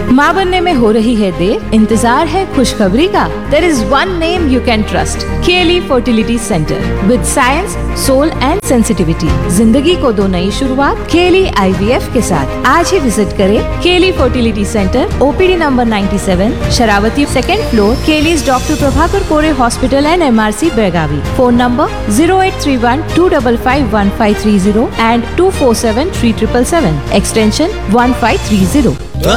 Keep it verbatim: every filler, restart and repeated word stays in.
माँ बनने में हो रही है देर, इंतजार है खुशखबरी का। There is one name you can trust, केली fertility centre with science, soul and sensitivity. जिंदगी को दो नई शुरुआत केली आईवीएफ के साथ। आज ही विजिट करें केली फर्टिलिटी सेंटर, ओपीडी नंबर सत्तानवे, Sharavati, second floor, केलीज doctor Prabhakar कोरे hospital and MRC Belagavi. Phone number zero eight three one two five five one five three zero and to four seven three seven seven, extension one five three zero.